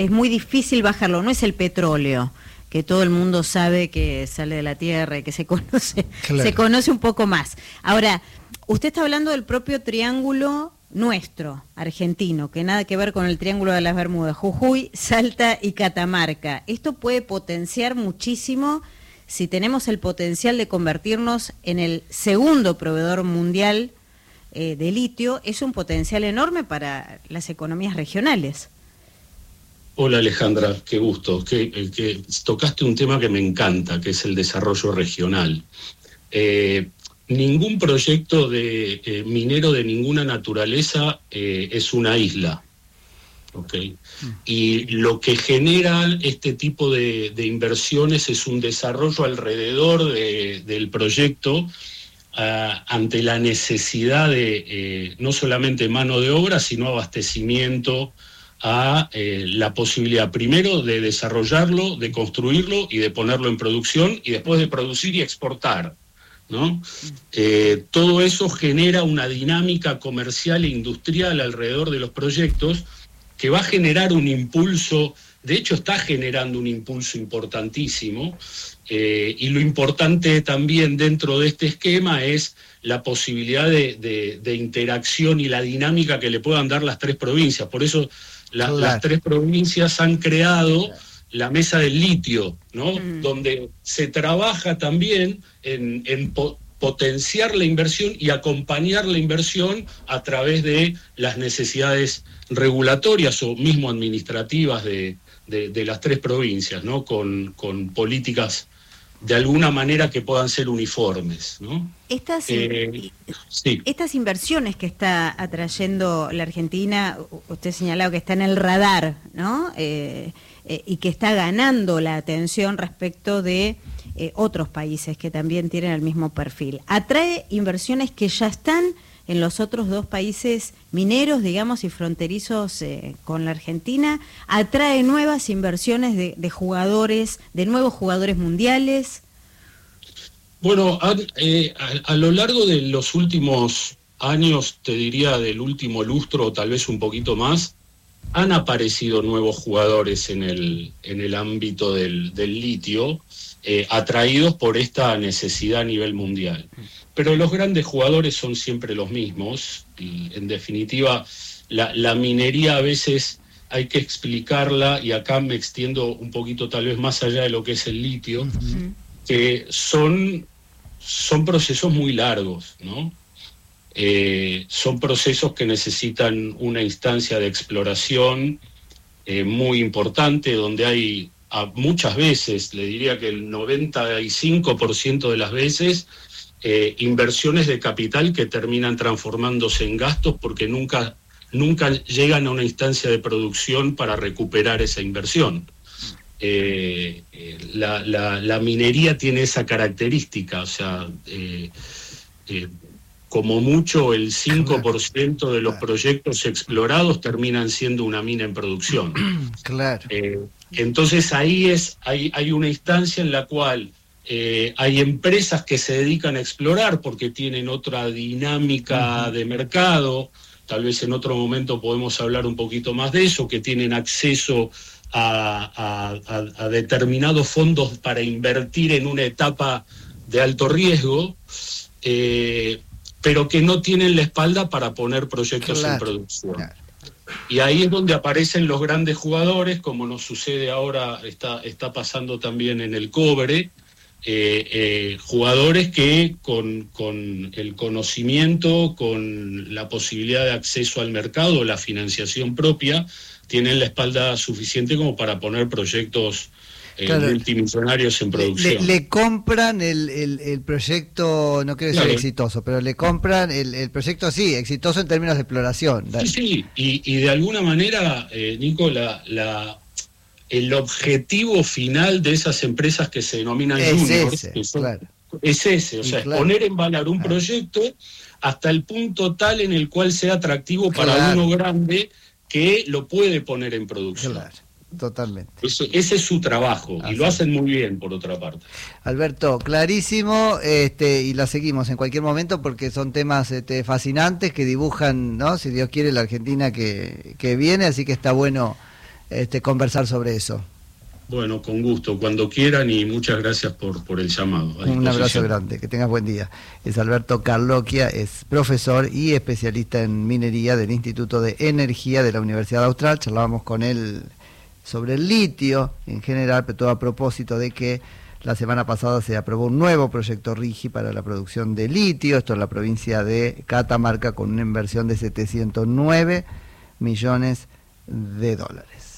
es muy difícil bajarlo, no es el petróleo, que todo el mundo sabe que sale de la tierra y que se conoce un poco más. Ahora, usted está hablando del propio triángulo nuestro, argentino, que nada que ver con el triángulo de las Bermudas, Jujuy, Salta y Catamarca. Esto puede potenciar muchísimo si tenemos el potencial de convertirnos en el segundo proveedor mundial de litio. Es un potencial enorme para las economías regionales. Hola Alejandra, qué gusto. Que tocaste un tema que me encanta, que es el desarrollo regional. Ningún proyecto de minero de ninguna naturaleza es una isla, ¿okay? Y lo que genera este tipo de inversiones es un desarrollo alrededor del proyecto ante la necesidad de no solamente mano de obra, sino abastecimiento a la posibilidad primero de desarrollarlo, de construirlo y de ponerlo en producción y después de producir y exportar, ¿no? Todo eso genera una dinámica comercial e industrial alrededor de los proyectos que va a generar un impulso, de hecho está generando un impulso importantísimo, y lo importante también dentro de este esquema es la posibilidad de interacción y la dinámica que le puedan dar las tres provincias. Por eso las tres provincias han creado la mesa del litio, ¿no? Donde se trabaja también en potenciar la inversión y acompañar la inversión a través de las necesidades regulatorias o mismo administrativas de las tres provincias, ¿no? Con políticas de alguna manera que puedan ser uniformes, ¿no? Estas inversiones que está atrayendo la Argentina, usted señalaba que está en el radar, ¿no? Y que está ganando la atención respecto de otros países que también tienen el mismo perfil. ¿Atrae inversiones que ya están en los otros dos países mineros, digamos, y fronterizos con la Argentina? ¿Atrae nuevas inversiones de jugadores, de nuevos jugadores mundiales? Bueno, a lo largo de los últimos años, te diría del último lustro o tal vez un poquito más, han aparecido nuevos jugadores en el ámbito del litio, atraídos por esta necesidad a nivel mundial. Pero los grandes jugadores son siempre los mismos, y en definitiva la minería a veces hay que explicarla, y acá me extiendo un poquito tal vez más allá de lo que es el litio, que son procesos muy largos, ¿no? Son procesos que necesitan una instancia de exploración muy importante, donde hay muchas veces, le diría que el 95% de las veces, inversiones de capital que terminan transformándose en gastos porque nunca llegan a una instancia de producción para recuperar esa inversión. La minería tiene esa característica, o sea, como mucho el 5% de los proyectos explorados terminan siendo una mina en producción. Claro. Entonces ahí hay una instancia en la cual hay empresas que se dedican a explorar porque tienen otra dinámica de mercado, tal vez en otro momento podemos hablar un poquito más de eso, que tienen acceso a determinados fondos para invertir en una etapa de alto riesgo, pero que no tienen la espalda para poner proyectos en producción. Claro. Y ahí es donde aparecen los grandes jugadores, como nos sucede ahora, está pasando también en el cobre, jugadores que con el conocimiento, con la posibilidad de acceso al mercado, la financiación propia, tienen la espalda suficiente como para poner proyectos multimillonarios en producción. Le compran el proyecto, no quiero decir exitoso, pero le compran el proyecto, sí, exitoso en términos de exploración. Sí, y de alguna manera, Nico, el objetivo final de esas empresas que se denominan juniors, es ese, o sea, es poner en valor un proyecto hasta el punto tal en el cual sea atractivo para uno grande que lo puede poner en producción. Claro. Totalmente. Ese es su trabajo. Así. Y lo hacen muy bien, por otra parte. Alberto, clarísimo, y la seguimos en cualquier momento porque son temas fascinantes que dibujan, ¿no? Si Dios quiere, la Argentina que viene, así que está bueno conversar sobre eso. Bueno, con gusto, cuando quieran, y muchas gracias por el llamado. Un abrazo grande, que tengas buen día. Es Alberto Carlocchia, es profesor y especialista en minería del Instituto de Energía de la Universidad Austral. Charlábamos con él sobre el litio en general, pero todo a propósito de que la semana pasada se aprobó un nuevo proyecto RIGI para la producción de litio, esto en la provincia de Catamarca, con una inversión de 709 millones de dólares.